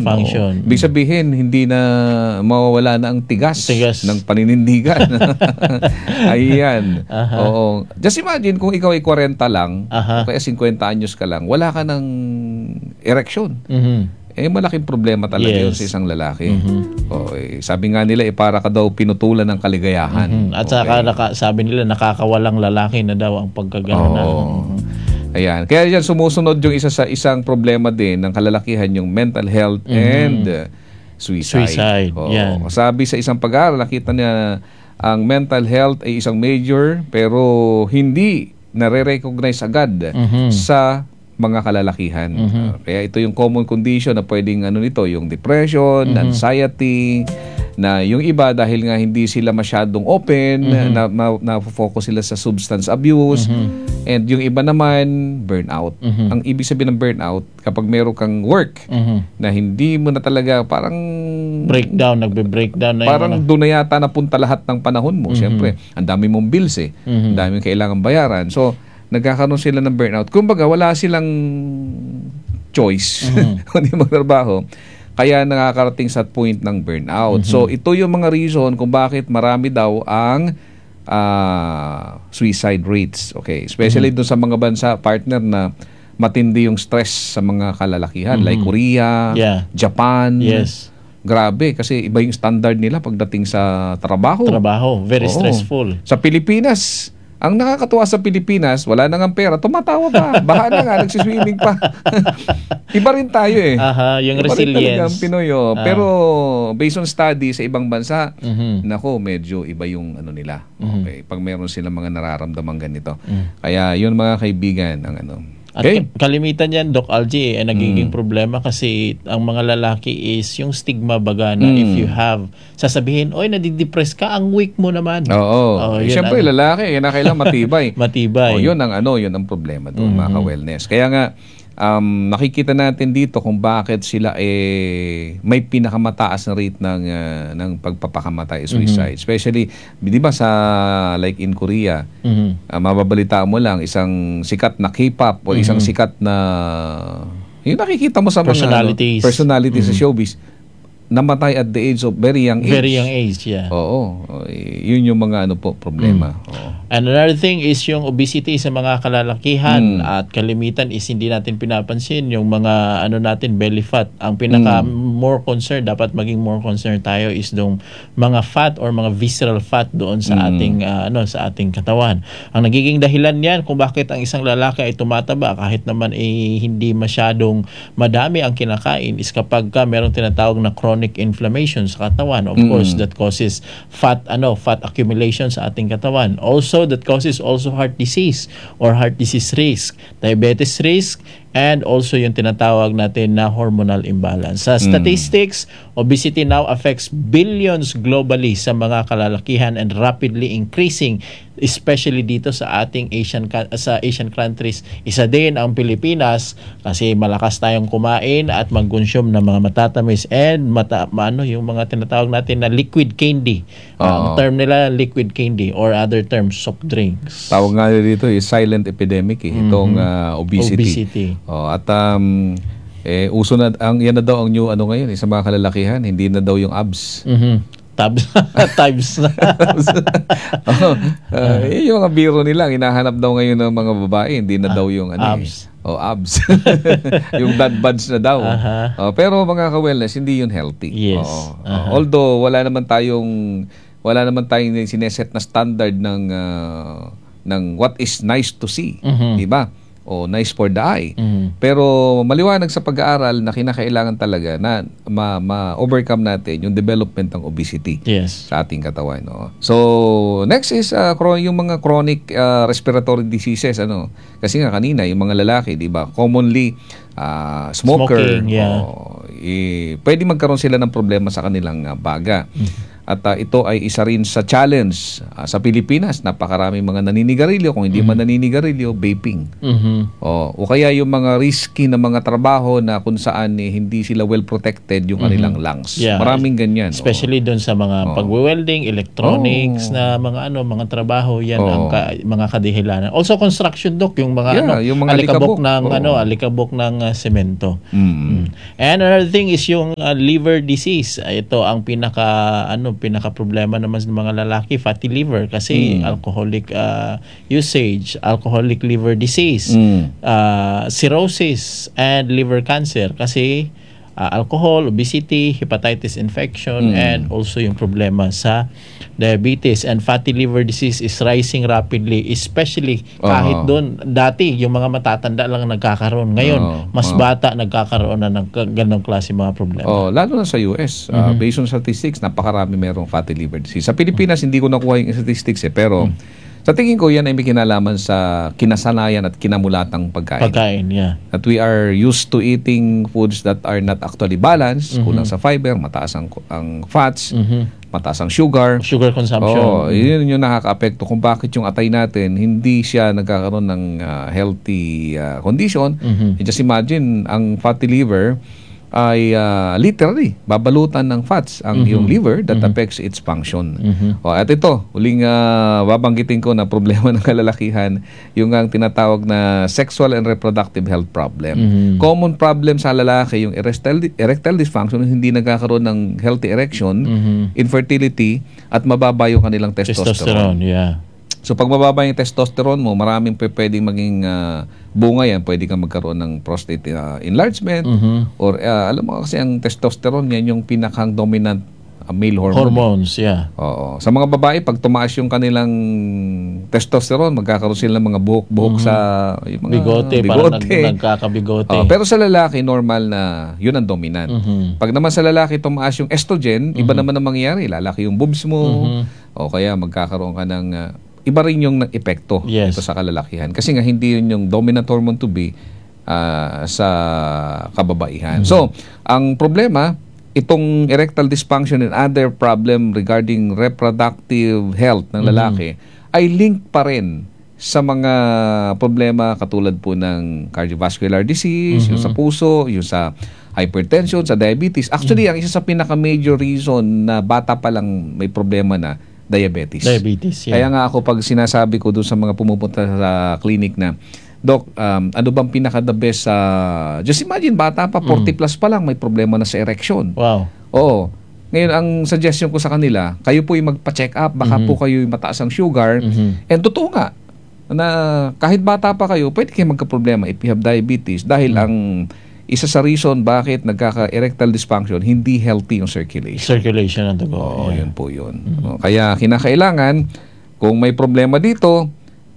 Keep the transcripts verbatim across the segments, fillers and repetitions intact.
Function. Ibig sabihin, hindi na mawawala na ang tigas, Tigas. ng paninindigan. Ayan. Aha. Oo. Just imagine kung ikaw ay forty lang, Aha. o kaya fifty anyos ka lang, wala ka ng erection. Mhm. Eh, malaking problema talaga Yes. yun sa isang lalaki. Mhm. O, eh, sabi nga nila, eh, para ka daw pinutulan ng kaligayahan. Mhm. At saka naka, sabi nila nakakawalang lalaki na daw ang pagkagano na. Oo. Ayan. Kaya yan, sumusunod yung isa sa isang problema din ng kalalakihan, yung mental health and uh, suicide. Suicide, Oo. yan. Sabi sa isang pag-aaral, nakita niya ang mental health ay isang major pero hindi nare-recognize agad Mhm. sa mga kalalakihan. Mhm. Uh, kaya ito yung common condition na pwedeng ano nito, yung depression, Mhm. anxiety, na yung iba dahil nga hindi sila masyadong open, Mhm. na, na, na-focus sila sa substance abuse, Mhm. and yung iba naman, burnout. Mhm. Ang ibig sabihin ng burnout, kapag meron kang work Mhm. na hindi mo na talaga, parang Breakdown, nagbe-breakdown na parang yung ano. doon na yata napunta lahat ng panahon mo. Mhm. Siyempre, ang dami mong bills eh. Mhm. Ang dami kailangan bayaran. So, nagkakaroon sila ng burnout. Kumbaga, wala silang choice Mhm. kundi magtrabaho. Kaya nakakarating sa point ng burnout. Mhm. So, ito yung mga reason kung bakit marami daw ang ah, suicide rates. Okay. Especially Mhm. doon sa mga bansa, partner, na matindi yung stress sa mga kalalakihan. Mhm. Like Korea, Yeah. Japan. Yes. Grabe, kasi iba yung standard nila pagdating sa trabaho. Trabaho. Very Oo. stressful. Sa Pilipinas, ang nakakatuwa sa Pilipinas, wala na nga pera, tumatawa pa. Baha na nga, nagsiswimming pa. Iba rin tayo eh. Aha, yung Iba rin talaga ang resilience. Pinoy. Oh. Ah. Pero based on study sa ibang bansa, Mhm. nako, medyo iba yung ano nila. Mhm. Okay, pag meron silang mga nararamdaman ganito. Mhm. Kaya yun mga kaibigan, ang ano. At Okay? ka- kalimitan yan, Doc Algie, eh, nagiging Mm. problema kasi ang mga lalaki is yung stigma baga na Mm. if you have, sasabihin, oy, nadidepress ka, ang weak mo naman. Oo. Oh, Eh, yun Siyempre, ang- lalaki, yan ang kailangan matibay. Matibay. Oh, yun ang ano, yun ang problema doon, Mhm. mga ka-wellness. Kaya nga, um, nakikita natin dito kung bakit sila eh may pinakamataas na rate ng ah, ng pagpapakamatay, suicide. Especially, di ba sa like in Korea, Mhm. ah, mababalitaan mo lang isang sikat na K-pop o isang Mhm. sikat na yung nakikita mo sa mga Personalities. ano, personalities sa Mhm. showbiz, namatay at the age of very young age. Very young age, yeah. Oo. Eh, yun yung mga ano po, problema. Oo. And another thing is yung obesity sa mga kalalakihan Mm. at kalimitan is hindi natin pinapansin yung mga ano natin belly fat. Ang pinaka more concern, dapat maging more concerned tayo is dong mga fat or mga visceral fat doon sa Mm. ating ah, ano sa ating katawan. Ang nagiging dahilan niyan kung bakit ang isang lalaki ay tumataba kahit naman eh, hindi masyadong madami ang kinakain is kapag ka merong tinatawag na chronic inflammation sa katawan. Of Mm. course, that causes fat ano fat accumulation sa ating katawan. Also, that causes also heart disease or heart disease risk, diabetes risk, and also yung tinatawag natin na hormonal imbalance. Sa statistics, obesity now affects billions globally sa mga kalalakihan and rapidly increasing, especially dito sa ating Asian ca- sa Asian countries. Isa din ang Pilipinas kasi malakas tayong kumain at mag-consume ng mga matatamis and mata, ano yung mga tinatawag natin na liquid candy. Ang Oo. term nila liquid candy or other terms soft drinks. Tawag nga dito is silent epidemic eh, itong ah, obesity. Obesity. Oh, at um, eh, uso na, ang, yan na daw ang new ano ngayon, eh, sa mga kalalakihan, hindi na daw yung abs. Mhm. Tabs types na. oh, uh, yung mga biro nila, hinahanap daw ngayon ng mga babae, hindi na daw yung ano, abs. Eh. Oh, abs. Yung dad buds na daw. Aha. Oh, pero mga ka-wellness, hindi yun healthy. Yes. Oo. Aha. Although, wala naman tayong wala naman tayong sineset na standard ng ah, ng what is nice to see. Mhm. Di ba? O nice for the eye. Mhm. Pero maliwanag sa pag-aaral na kinakailangan talaga na ma- ma-overcome natin yung development ng obesity Yes. sa ating katawan. No? So, next is uh, chro- yung mga chronic uh, respiratory diseases. Ano? Kasi nga kanina, yung mga lalaki, di ba, commonly uh, smoker. Smoking, yeah. o, eh, pwede magkaroon sila ng problema sa kanilang uh, baga. At uh, ito ay isa rin sa challenge uh, sa Pilipinas. Napakaraming mga naninigarilyo. Kung hindi mm-hmm. man naninigarilyo, vaping. Mm-hmm. O, o kaya yung mga risky na mga trabaho na kung saan eh, hindi sila well protected yung kanilang mm-hmm. lungs. Yeah. Maraming ganyan. Especially doon sa mga oh. pag-welding, electronics, oh. na mga ano, mga trabaho, yan oh. ang ka, mga kadihilanan. Also construction, Doc, yung mga yeah, ano, yung mga alikabok, alikabok ng oh. ano, alikabok ng uh, semento. Mm-hmm. Mm. And another thing is yung uh, liver disease. Ito ang pinaka ano, pinaka problema naman sa mga lalaki, fatty liver kasi mm. alcoholic uh, usage, alcoholic liver disease, mm. uh, cirrhosis and liver cancer kasi uh, alcohol, obesity, hepatitis infection, mm. and also yung problema sa diabetes. And fatty liver disease is rising rapidly, especially kahit uh-huh. doon dati yung mga matatanda lang nagkakaroon, ngayon uh-huh. mas bata nagkakaroon na ng ganong klase mga problema. Oh, lalo na sa U S, mm-hmm. uh, based on statistics, napakarami merong fatty liver disease. Sa Pilipinas mm-hmm. hindi ko nakuha yung statistics eh, pero mm-hmm. sa tingin ko, yan ay may kinalaman sa kinasanayan at kinamulatang pagkain. Pagkain, yeah. That we are used to eating foods that are not actually balanced, mm-hmm. kulang sa fiber, mataas ang, ang fats, mm-hmm. mataas ang sugar. Sugar consumption. Oo, yun yung nakaka-apekto kung bakit yung atay natin hindi siya nagkakaroon ng uh, healthy uh, condition. Mm-hmm. Just imagine, ang fatty liver ay uh, literally babalutan ng fats ang mm-hmm. yung liver that mm-hmm. affects its function. Mm-hmm. O, at ito, huling uh, babanggitin ko na problema ng kalalakihan, yung ang tinatawag na sexual and reproductive health problem. Mm-hmm. Common problem sa lalaki, yung erectile, erectile dysfunction, hindi nagkakaroon ng healthy erection, mm-hmm. infertility, at mababa yung kanilang testosterone. Testosterone, yeah. So pag mababa yung testosterone mo, maraming pwedeng maging uh, bunga yan. Pwede kang magkaroon ng prostate uh, enlargement mm-hmm. or uh, alam mo kasi ang testosterone yan yung pinakang dominant uh, male hormone. Hormones, yeah. Oo. Sa mga babae, pag tumaas yung kanilang testosterone, magkakaroon sila ng mga buhok-buhok mm-hmm. sa yung mga bigote, bigote. Parang nag, nagkakabigote. Uh, pero sa lalaki, normal na yun ang dominant. Mm-hmm. Pag naman sa lalaki tumaas yung estrogen, mm-hmm. iba naman ang mangyayari. Lalaki yung boobs mo mm-hmm. o kaya magkakaroon ka ng uh, iba rin yung epekto yes. ito sa kalalakihan. Kasi nga hindi yun yung dominant hormone to be uh, sa kababaihan. Mm-hmm. So, ang problema, itong erectile dysfunction and other problem regarding reproductive health ng lalaki mm-hmm. ay link pa rin sa mga problema katulad po ng cardiovascular disease, mm-hmm. yung sa puso, yung sa hypertension, sa diabetes. Actually, mm-hmm. ang isa sa pinaka-major reason na bata pa lang may problema na diabetes. Diabetes, yeah. Kaya nga ako pag sinasabi ko doon sa mga pumupunta sa clinic na, Doc, um, ano bang pinaka-the best sa... Uh, just imagine, bata pa, forty mm. plus pa lang, may problema na sa erection. Wow. Oo. Ngayon, ang suggestion ko sa kanila, kayo po yung magpa-check up, baka mm-hmm. po kayo yung mataas ang sugar. Mm-hmm. And totoo nga, na kahit bata pa kayo, pwede kayo magka-problema if you have diabetes dahil mm-hmm. ang... isa sa reason bakit nagkaka-erectile dysfunction, hindi healthy yung circulation. Circulation ng dugo. Oo, yeah. yun po yun. Mm-hmm. Kaya kinakailangan, kung may problema dito,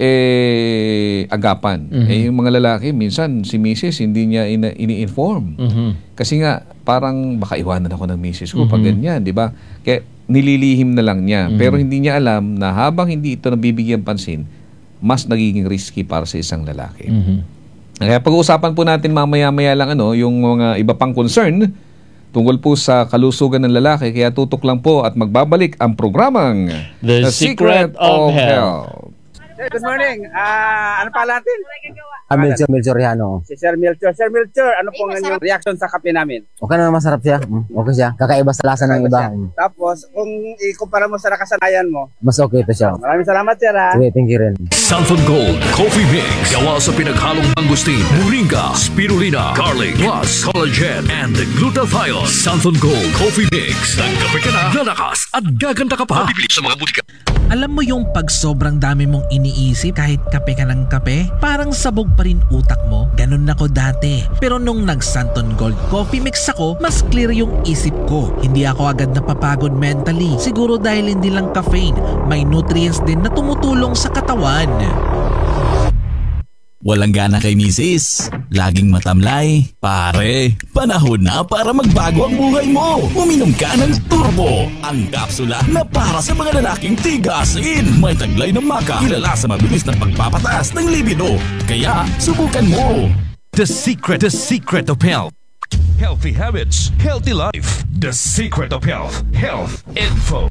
eh, agapan. Mm-hmm. Eh, yung mga lalaki, minsan si misis hindi niya ina- ini-inform. Mm-hmm. Kasi nga, parang baka iwanan ako ng misis ko mm-hmm. pag ganyan, di ba? Kaya nililihim na lang niya. Mm-hmm. Pero hindi niya alam na habang hindi ito nabibigyan pansin, mas nagiging risky para sa isang lalaki. Mm-hmm. Kaya pag-uusapan po natin mamaya-maya lang ano, yung mga iba pang concern tungkol po sa kalusugan ng lalaki. Kaya tutok lang po at magbabalik ang programang The, The Secret, Secret of, of Health. Health. Hey, good morning. Ah, ano pala natin? Ah, Melchor, Melchoriano. Si Sir Melchor. Sir Melchor, ano pong inyong reaction sa kape namin? Okay naman, masarap siya. Mm, Okay siya. Kakaiba sa lasa ng iba. Mm. Tapos, kung ikumpara mo sa nakasanayan mo, Mas okay pa siya. maraming salamat, Sir. ha? Sige, thank you rin. Santon Gold Coffee Mix. Gawa sa pinaghalong mangustin, moringa, spirulina, garlic, plus collagen and glutathione. Santon Gold Coffee Mix. Nagkape ka na, lalakas at gaganda ka pa. Bibili sa mga butika. Alam mo yung pag sobrang dami mong iniisip kahit kape ka ng kape, parang sabog pa rin utak mo? Ganun ako dati. Pero nung nag Santon Gold Coffee Mix ako, mas clear yung isip ko. Hindi ako agad napapagod mentally. Siguro dahil hindi lang caffeine, may nutrients din na tumutulong sa katawan. Walang gana kay misis, laging matamlay. Pare, panahon na para magbago ang buhay mo. Uminom ka ng Turbo, ang kapsula na para sa mga lalaking tigasin. May taglay ng maka, kilala sa mabilis na pagpapataas ng libido. Kaya subukan mo. The Secret, The Secret of Health. Healthy habits, healthy life. The secret of health. Health Info.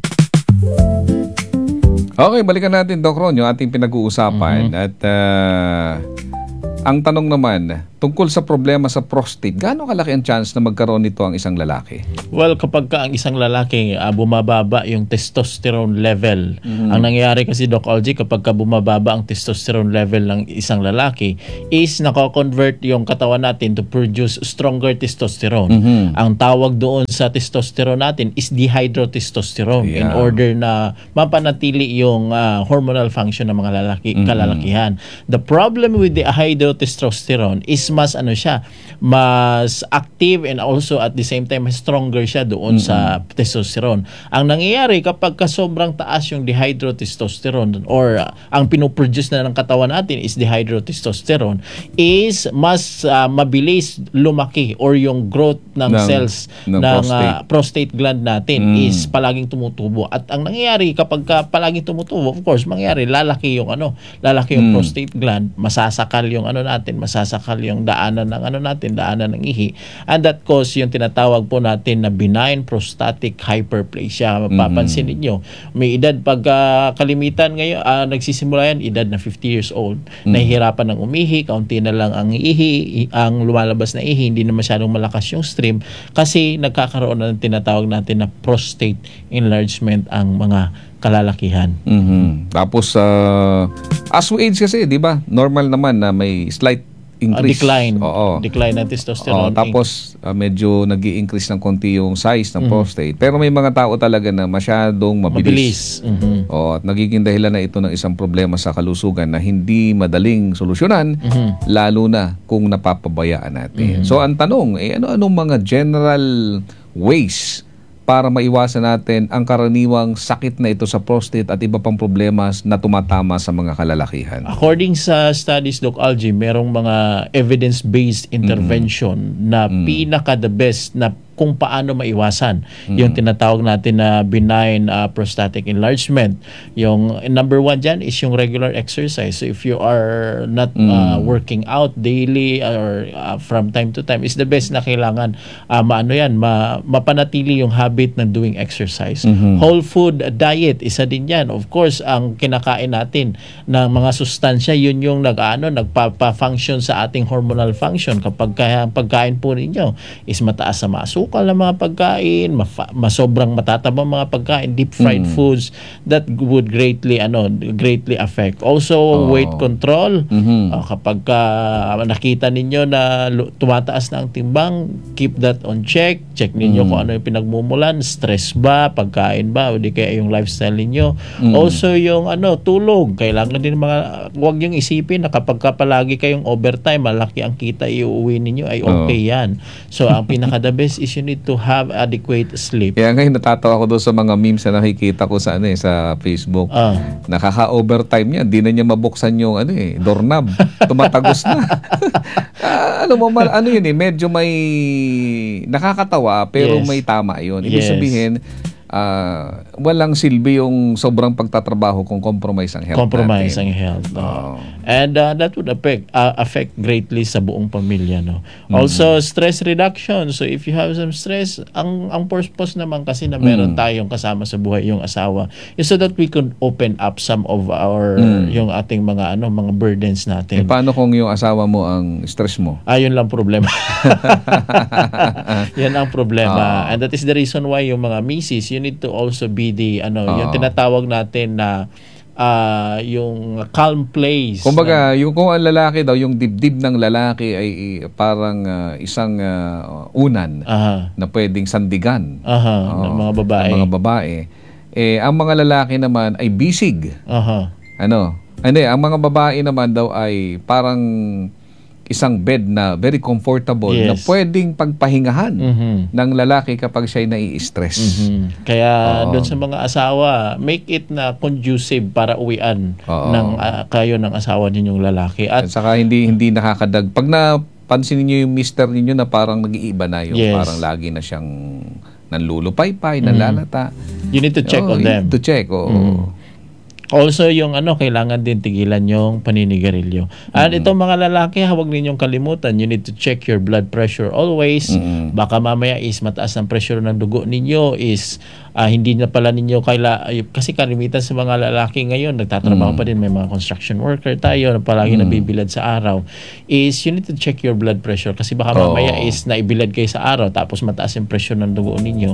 Okay, balikan natin, Doc Ron, yung ating pinag-uusapan. Mm-hmm. At uh, ang tanong naman, tungkol sa problema sa prostate, gaano kalaki ang chance na magkaroon nito ang isang lalaki? Well, kapag ka ang isang lalaki uh, bumababa yung testosterone level, mm-hmm. ang nangyayari kasi, Doc Algie, kapag ka bumababa ang testosterone level ng isang lalaki, is nako-convert yung katawan natin to produce stronger testosterone. Mm-hmm. Ang tawag doon sa testosterone natin is dihydrotestosterone, Yeah. in order na mapanatili yung uh, hormonal function ng mga lalaki, Mm-hmm. kalalakihan. The problem with the hydrotestosterone is mas ano siya, mas active and also at the same time mas stronger siya doon mm-hmm. sa testosterone. Ang nangyayari kapag ka sobrang taas yung dihydrotestosterone or uh, ang pinoproduce na ng katawan natin is dihydrotestosterone, is mas uh, mabilis lumaki or yung growth ng, ng cells ng ng prostate. uh, prostate gland natin Mm. is palaging tumutubo. At ang nangyayari kapag ka palaging tumutubo, of course, mangyayari lalaki yung ano, lalaki yung Mm. prostate gland, masasakal yung ano natin, masasakal yung daanan ng ano natin, daanan ng ihi. And that cause yung tinatawag po natin na benign prostatic hyperplasia. Mapapansin ninyo, may edad pag uh, kalimitan ngayon, uh, nagsisimula yan, edad na fifty years old, Mm. nahihirapan ng umihi, kaunti na lang ang ihi, ang lumalabas na ihi, hindi na masyadong malakas yung stream kasi nagkakaroon na ng tinatawag natin na prostate enlargement ang mga kalalakihan. Mhm. Tapos, uh, as we age kasi, di ba? Normal naman na may slight Uh, increase. decline. Oo. Decline ng Oo, testosterone. tapos, uh, medyo nag increase ng konti yung size Mm-hmm. ng prostate. Pero may mga tao talaga na masyadong mabilis. mabilis. Mhm. Oo, at nagiging dahilan na ito ng isang problema sa kalusugan na hindi madaling solusyonan, Mhm. lalo na kung napapabayaan natin. Mhm. So, ang tanong, eh, ano-anong mga general ways para maiwasan natin ang karaniwang sakit na ito sa prostate at iba pang problema na tumatama sa mga kalalakihan? According sa studies, Doc Algie, merong mga evidence-based intervention na pinaka the best na kung paano maiwasan yung tinatawag natin na benign uh, prostatic enlargement. Yung number one dyan is yung regular exercise. So if you are not uh, working out daily or uh, from time to time, is the best na kailangan uh, maano yan, ma, mapanatili yung habit ng doing exercise. Mhm. Whole food diet, isa din yan. Of course, ang kinakain natin ng mga sustansya, yun yung nag-ano, nagpa-function sa ating hormonal function. Kapag kaya ang pagkain po ninyo is mataas sa masukal na mga pagkain, mafa- masobrang matatabang mga pagkain, deep fried Mm. foods, that would greatly ano greatly affect. Also, Oh. weight control. Mhm. Uh, kapag ka nakita ninyo na lu- tumataas na ang timbang, keep that on check. Check ninyo Mm. kung ano yung pinagmumulan, stress ba, pagkain ba, o di kaya yung lifestyle ninyo. Mm. Also, yung ano, tulog. Kailangan din mga, huwag yung isipin na kapag ka palagi kayong overtime, malaki ang kita iuwi ninyo, ay okay yan. So, ang pinaka the best is you need to have adequate sleep. Kaya ngayon natatawa ko doon sa mga memes na nakikita ko sa ano eh, sa Facebook. Ah. Nakaka-overtime niya, di na niya mabuksan yung ano eh, doorknob. Tumatagos na. Ah, ano mo, mal- ano yun eh, medyo may nakakatawa pero Yes. may tama yun. Ibig Yes. sabihin, ah, walang silbi yung sobrang pagtatrabaho kung compromise ang health Compromise natin. ang health. no? Oo. And uh, that would affect uh, affect greatly sa buong pamilya. No? Also, stress reduction. So if you have some stress, ang ang purpose naman kasi na meron tayong kasama sa buhay yung asawa is so that we can open up some of our yung ating mga ano mga burdens Eh, natin. paano kung yung asawa mo ang stress mo? Ayun lang problema. Yan ang problema. Ah. And that is the reason why yung mga misis, you need to also be the ano, Ah. yung tinatawag natin na ah, yung calm place. Kumbaga, yung kung ang lalaki daw, yung dibdib ng lalaki ay i- parang ah, isang ah, unan Aha. na pwedeng sandigan. Aha, Oo, ng mga babae. ng mga babae. Eh, ang mga lalaki naman ay bisig. Aha. Ano? Hindi, ang mga babae naman daw ay parang isang bed na very comfortable na Yes. pwedeng pagpahingahan Mhm. ng lalaki kapag siya'y nai-stress. Mhm. Kaya Oo. doon sa mga asawa, make it na conducive para uwian Oo. ng ah, kayo ng asawa ninyong lalaki. At At saka hindi hindi nakakadag. Pag napansin niyo yung mister niyo na parang nag-iiba na yung Yes. parang lagi na siyang nanlulupaypay, nanlalata. you need to check Oo, on them. To check, oo. Mm. Also, yung ano, kailangan din tigilan yung paninigarilyo. At itong mga lalaki, huwag ninyong kalimutan, you need to check your blood pressure always. Mm-mm. Baka mamaya is mataas ang pressure ng dugo ninyo, is ah, hindi na pala ninyo kaila, ay, kasi kalimitan sa mga lalaki ngayon, nagtatrabaho pa din, may mga construction worker tayo na palagi nabibilad sa araw, is you need to check your blood pressure kasi baka mamaya Oo. is naibilad kayo sa araw tapos mataas yung pressure ng dugo ninyo.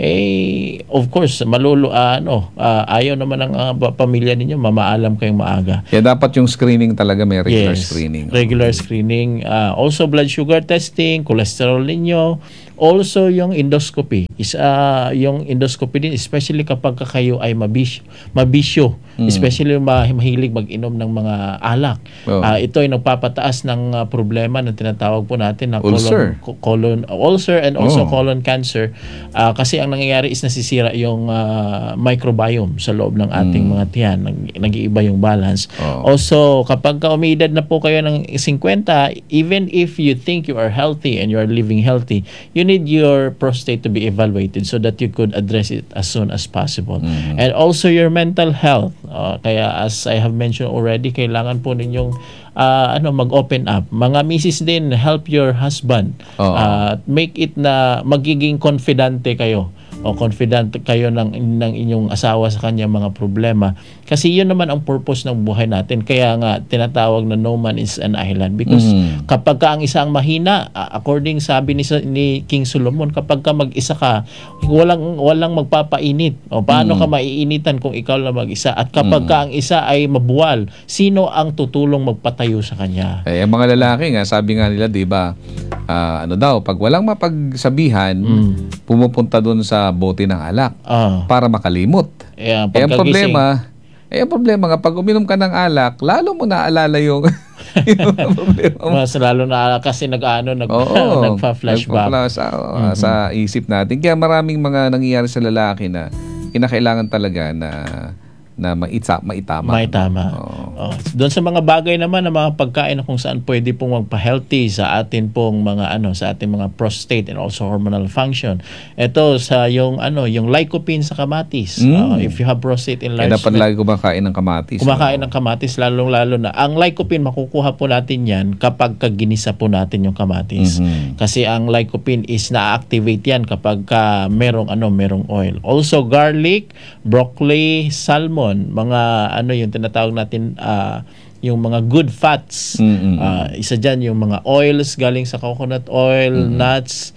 Eh, of course, malulu, ah, ano, ah, ayaw naman ng ah, ba- pamilya ninyo, mamaalam kayong maaga. Kaya dapat yung screening talaga may regular screening. Regular screening. Uh, also, blood sugar testing, cholesterol ninyo. Also, yung endoscopy. Is, uh, yung endoscopy din, especially kapag kayo ay mabisyo. mabisyo Especially yung ma- mahilig mag-inom ng mga alak. Oh. Uh, ito ay nagpapataas ng uh, problema na tinatawag po natin na Ulcer. colon, colon ulcer and also Oh. colon cancer. Uh, kasi ang nangyayari is nasisira yung uh, microbiome sa loob ng ating mga tiyan. Nag- nag-iiba yung balance. Oh. Also, kapag ka umiidad na po kayo ng fifty, even if you think you are healthy and you are living healthy, you need your prostate to be evaluated so that you could address it as soon as possible. And also your mental health. Uh, kaya as I have mentioned already, kailangan po ninyong uh, ano mag-open up. Mga misis din, help your husband. Oo. Uh, make it na magiging confidante kayo o confident kayo ng, ng inyong asawa sa kanyang mga problema. Kasi yun naman ang purpose ng buhay natin. Kaya nga, tinatawag na no man is an island. Because Mm. kapag ka ang isang mahina, uh, according sabi ni, ni King Solomon, kapag ka mag-isa ka, walang, walang magpapainit. O paano Mm. ka maiinitan kung ikaw lang mag-isa? At kapag ka ang isa ay mabuwal, sino ang tutulong magpatayo sa kanya? Eh, ang mga lalaki nga, sabi nga nila, di ba, ah, ano daw, pag walang mapagsabihan, pumupunta doon sa bote ng alak Ah, para makalimot. eh, ang Eh, ang pagkagising- problema, eh, ang problema nga, pag uminom ka ng alak, lalo mo naalala yung, yung problema mo. mas lalo na kasi nag-ano, nag, Oo, nagpa-flashback. nagpa-flash sa, sa isip natin. Kaya maraming mga nangyayari sa lalaki na kinakailangan talaga na na maitsa, maitama. May tama. Oo. Oh. Doon sa mga bagay naman na mga pagkain na kung saan pwede pong magpa-healthy sa atin pong mga ano, sa ating mga prostate and also hormonal function. Ito sa yung ano, yung lycopene sa kamatis. Mm. Uh, if you have prostate Kaya enlargement, dapat lagi kumakain ng kamatis. kumakain no? ng kamatis, lalong-lalo na. Ang lycopene, makukuha po natin yan kapag kaginisa po natin yung kamatis. Mhm. Kasi ang lycopene is na-activate yan kapag ka merong, ano, merong oil. Also, garlic, broccoli, salmon, mga ano yung tinatawag natin, ah, yung mga good fats. Mm-mm. Ah, isa dyan yung mga oils galing sa coconut oil, nuts,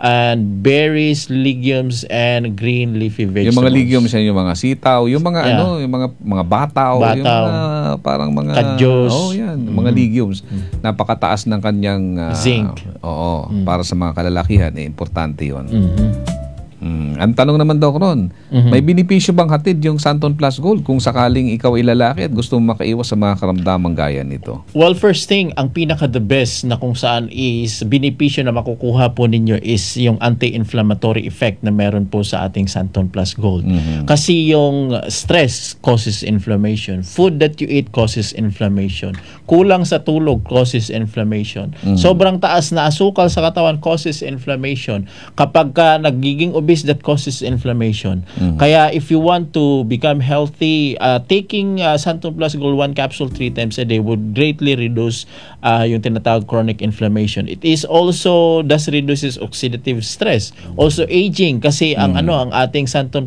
and berries, legumes, and green leafy vegetables. Yung mga legumes yan, yung mga sitaw, yung mga Yeah. ano, yung mga mga bataw, yung Bataw. mga parang mga Kadyos. Oh, yan, mga legumes. Napakataas ng kanyang ah, Zinc. Oo, para sa mga kalalakihan, eh, importante 'yon. Mhm. Mm. Ang tanong naman daw ron, may benepisyo bang hatid yung Santon Plus Gold kung sakaling ikaw ay lalaki at gusto mo makaiwas sa mga karamdamang gaya nito? Well, first thing, ang pinaka the best na kung saan is benepisyo na makukuha po ninyo is yung anti-inflammatory effect na meron po sa ating Santon Plus Gold. Kasi yung stress causes inflammation. Food that you eat causes inflammation. Kulang sa tulog causes inflammation. Sobrang taas na asukal sa katawan causes inflammation. Kapag ka nagiging obese, that causes inflammation. Kaya if you want to become healthy, uh, taking uh, Santon Plus Gold one capsule three times a day would greatly reduce uh, yung tinatawag chronic inflammation. It is also thus reduces oxidative stress. Also aging kasi ang ano ang ating Santon